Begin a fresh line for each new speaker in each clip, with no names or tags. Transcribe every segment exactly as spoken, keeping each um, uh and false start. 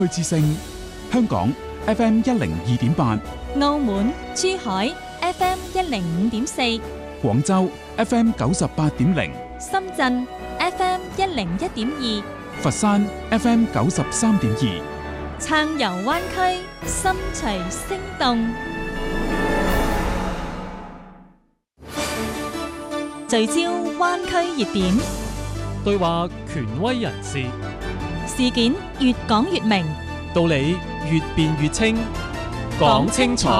區之聲，香港 F M 一零二點八，
澳門珠海 F M 一零五點四，
廣州 F M 九十八點零，
深圳 F M 一零一點二，
佛山 F M 九十三點二，
撐遊灣區，心隨聲動，聚焦灣區熱點，
對話權威人士，
事件越講越明，
道理越辯越清，講清楚，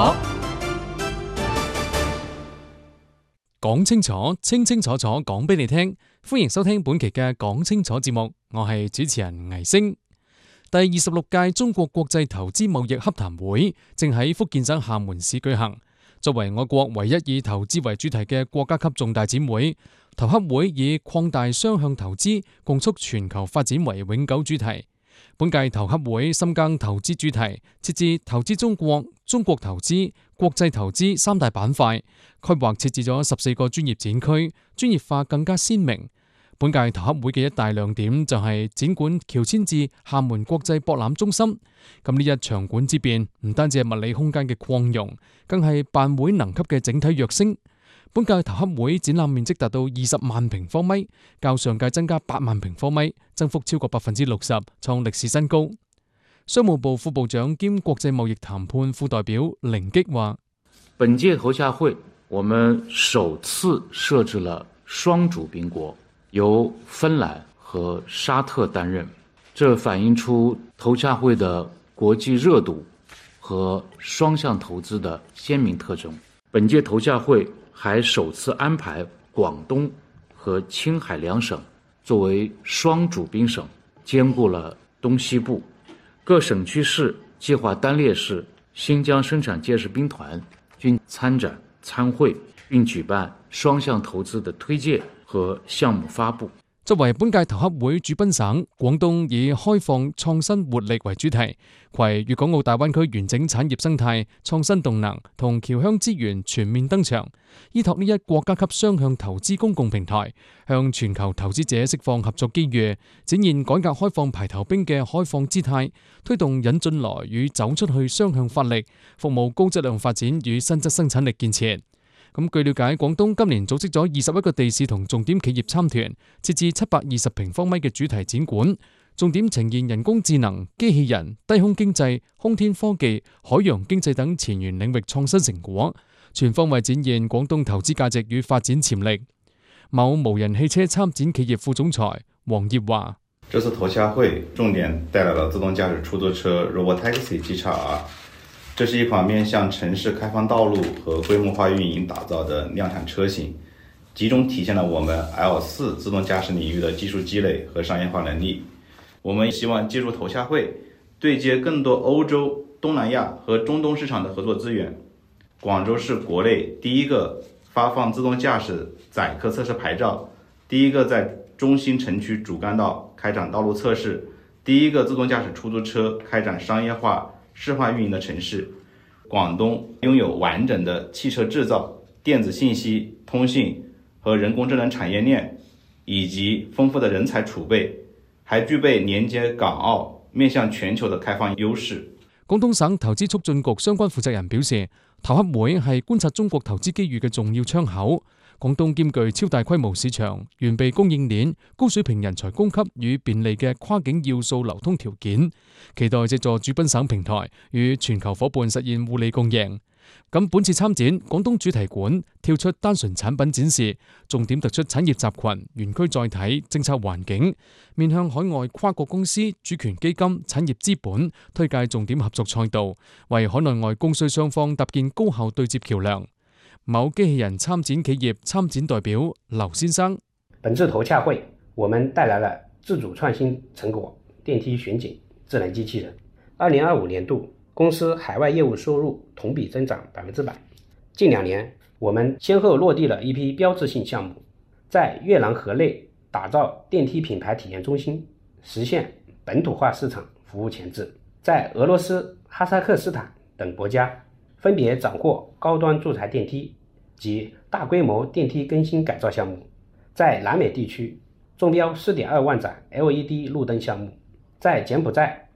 講清楚，清清楚楚講俾你聽。歡迎收聽本期嘅講清楚節目，我係主持人倪星。第二十六屆中國國際投資貿易洽談會正喺福建省廈門市舉行。作為我國唯一以投資為主題嘅國家級重大展會，投洽會以擴大雙向投資，共促全球發展為永久主題。本屆投洽會深耕投資主題，設置投資中國、中國投資、國際投資三大板塊，規劃設置咗十四個專業展區，專業化更加鮮明。本屆投洽會嘅一大亮點就係展館喬遷至廈門國際博覽中心。咁呢一場館之變，唔單止係物理空間嘅擴容，更係辦會能級嘅整體躍升。本屆投洽會展覽面積達到二十萬平方米，較上屆增加八萬平方米，增幅超過百分之六十，創歷史新高。商務部副部長兼國際貿易談判副代表凌擊話：
本屆投洽會，我們首次設置了雙主賓國，由芬蘭和沙特擔任，這反映出投洽會的國際熱度和雙向投資的鮮明特徵。本屆投洽會還首次安排廣東和青海兩省作為雙主賓省，兼顧了東西部各省區市計劃單列市新疆生產建設兵團均參展參會，並舉辦雙向投資的推介和項目發布。
作為本屆投洽會主賓省，廣東以開放、創新、活力為主題，攜粵港澳大灣區完整產業生態、創新動能同僑鄉資源全面登場，依託呢一國家級雙向投資公共平台，向全球投資者釋放合作機遇，展現改革開放排頭兵嘅開放姿態，推動引進來與走出去雙向發力，服務高質量發展與新質生產力建設。咁據了解，廣東今年組織咗二十一個地市同重點企業參團，設置七百二十平方米嘅主題展館，重點呈現人工智能、機器人、低空經濟、空天科技、海洋經濟等前沿領域創新成果，全方位展現廣東投資價值與發展潛力。某無人汽車參展企業副總裁黃業話：
這次投洽會重點帶來了自動駕駛出租車 Robotaxi G X R，這是一款面向城市開放道路和規模化運營打造的量產車型，集中體現了我們 L 四 自動駕駛領域的技術積累和商業化能力。我們希望借助投洽會，對接更多歐洲、東南亞和中東市場的合作資源。廣州是國內第一個發放自動駕駛載客測試牌照，第一個在中心城區主幹道開展道路測試，第一個自動駕駛出租車開展商業化示範運營的城市。廣東擁有完整的汽車製造、電子信息、通信和人工智能產業鏈，以及豐富的人才儲備，還具備連接港澳、面向全球的開放優勢。
廣東省投資促進局相關負責人表示，投洽會係觀察中國投資機遇嘅重要窗口。廣東兼具超大規模市場、完備供應鏈、高水平人才供給與便利嘅跨境要素流通條件，期待借助主賓省平台與全球夥伴實現互利共贏。咁本次參展，廣東主題館跳出單純產品展示，重點突出產業集群、園區載體、政策環境，面向海外跨國公司、主權基金、產業資本，推介重點合作賽道，為海內外供需雙方搭建高效對接橋樑。某機器人參展企業參展代表劉先生：
本次投洽會，我們帶來了自主創新成果、電梯巡警、智能機器人。二零二五年度，公司海外業務收入同比增長百分之百。近兩年，我們先後落地了一批標誌性項目，在越南河內打造電梯品牌體驗中心，實現本土化市場服務前置。在俄羅斯、哈薩克斯坦等國家，分別斬獲高端住宅電梯及大規模電梯更新改造項目。在南美地區，中標 四點二萬盞 L E D 路燈項目。在柬埔寨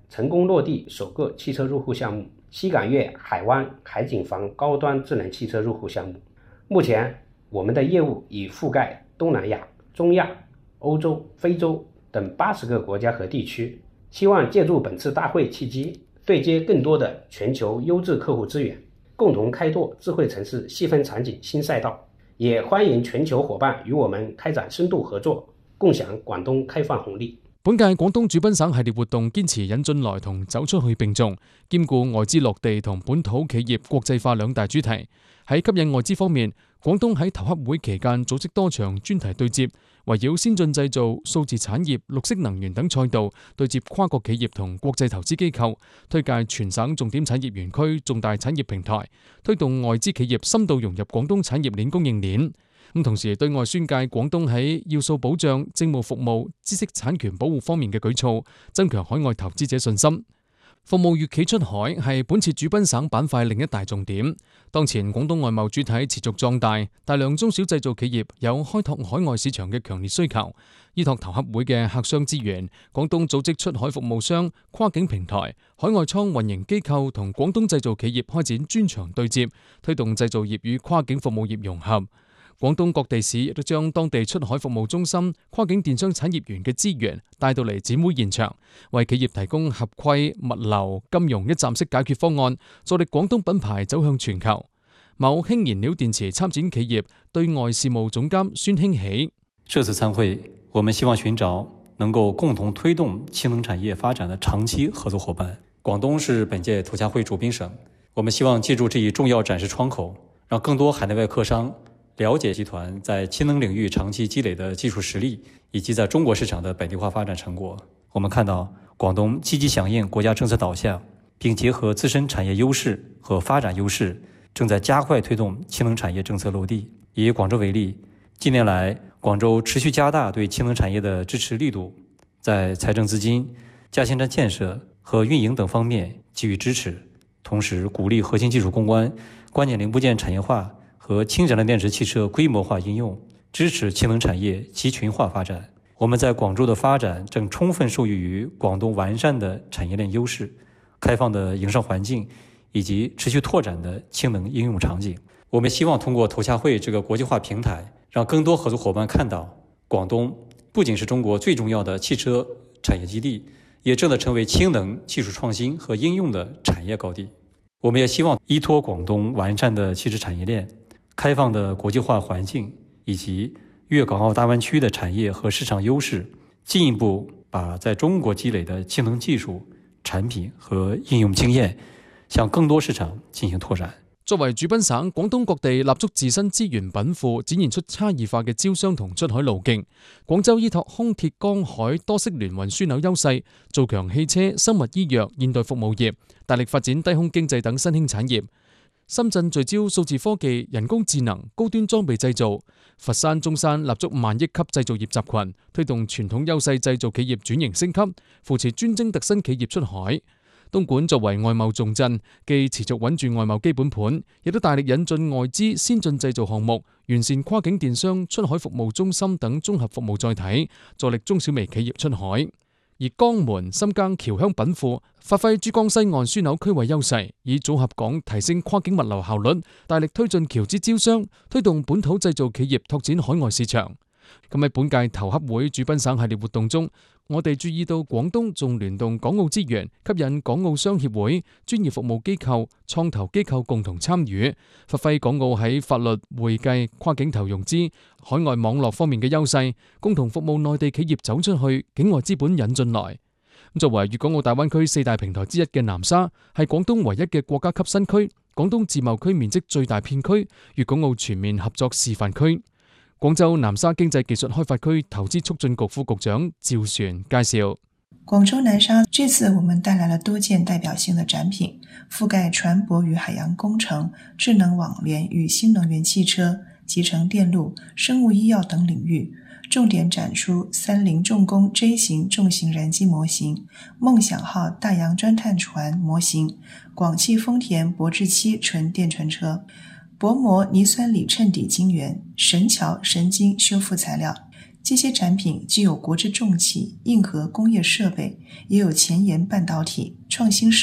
成功落地首个汽车入户项目西港粤海湾海景房高端智能汽车入户项目。目前我们的业务已覆盖东南亚、中亚、欧洲、非洲等八十个国家和地区，希望借助本次大会契机，对接更多的全球优质客户资源，共同开拓智慧城市细分场景新赛道。也欢迎全球伙伴与我们开展深度合作，共享廣東開放紅利。
本屆廣東主賓省系列活動堅持引進來同走出去並重，兼顧外資落地同本土企業國際化兩大主題。喺吸引外資方面，廣東喺頭洽會期間組織多場專題對接，圍繞先進製造、數字產業、綠色能源等賽道對接跨國企業同國際投資機構，推介全省重點產業園區、重大產業平台，推動外資企業深度融入廣東產業鏈供應鏈。咁同時對外宣介廣東喺要素保障、政務服務、知識產權保護方面嘅舉措，增強海外投資者信心。服務粵企出海係本次主賓省板塊另一大重點。當前廣東外貿主體持續壯大，大量中小製造企業有開拓海外市場嘅強烈需求。依託頭洽會嘅客商資源，廣東組織出海服務商、跨境平台、海外倉運營機構同廣東製造企業開展專場對接，推動製造業與跨境服務業融合。廣東各地市亦都將當地出海服務中心、跨境電商產業園嘅資源帶到嚟展會現場，為企業提供合規、物流、金融一站式解決方案，助力廣東品牌走向全球。某氫燃料電池參展企業對外事務總監孫興喜：
這次參會，我們希望尋找能夠共同推動氫能產業發展的長期合作夥伴。廣東是本屆頭洽會主賓省，我們希望借助這一重要展示窗口，讓更多海內外客商了解集團在氫能領域長期積累的技術實力，以及在中國市場的本地化發展成果。我們看到廣東積極響應國家政策導向，並結合自身產業優勢和發展優勢，正在加快推動氫能產業政策落地。以廣州為例，近年來廣州持續加大對氫能產業的支持力度，在財政資金、加氫站建設和運營等方面給予支持，同時鼓勵核心技術攻關、關鍵零部件產業化和氫燃料電池汽車規模化應用，支持氫能產業集群化發展。我們在廣州的發展正充分受益於廣東完善的產業鏈優勢、開放的營商環境以及持續拓展的氫能應用場景。我們希望通過頭洽會這個國際化平台，讓更多合作夥伴看到，廣東不僅是中國最重要的汽車產業基地，也正在成為氫能技術創新和應用的產業高地。我們也希望依託廣東完善的汽車產業鏈、開放的國際化環境以及粵港澳大灣區的產業和市場優勢，進一步把在中國積累的氫能技術、產品和應用經驗向更多市場進行拓展。
作為主賓省，廣東各地立足自身資源稟賦，展現出差異化嘅招商同出海路徑。廣州依託空鐵江海多式聯運樞紐優勢，做強汽車、生物醫藥、現代服務業，大力發展低空經濟等新興產業。深圳聚焦數字科技、人工智能、高端裝備製造；佛山、中山立足萬億級製造業集群，推動傳統優勢製造企業轉型升級，扶持專精特新企業出海。東莞作為外貿重鎮，既持續穩住外貿基本盤，亦都大力引進外資先進製造項目，完善跨境電商、出海服務中心等綜合服務載體，助力中小微企業出海。而江門深耕僑鄉稟賦，發揮珠江西岸樞紐區位優勢，以組合港提升跨境物流效率，大力推進僑資招商，推動本土製造企業拓展海外市場。咁喺本屆頭洽會主賓省系列活動中，我哋注意到廣東仲聯動港澳資源，吸引港澳商協會、專業服務機構、創投機構共同參與，發揮港澳喺法律、會計、跨境投融資、海外網絡方面嘅優勢，共同服務內地企業走出去，境外資本引進來。作為粵港澳大灣區四大平台之一嘅南沙，係廣東唯一嘅國家級新區，廣東自貿區面積最大片區，粵港澳全面合作示範區。廣州南沙經濟技術開發區投資促進局副局長趙璇介紹：
廣州南沙這次我們帶來了多件代表性的展品，覆蓋船舶與海洋工程、智能網聯與新能源汽車、集成電路、生物醫藥等領域，重點展出三菱重工 J 型重型燃機模型、夢想號大洋鑽探船模型、廣汽豐田博智七純電純車、薄膜泥酸鋰襯底晶圓、神橋神經修復材料、 这些展品既有国之重器、硬核工业设备，也有前沿半导体、创新设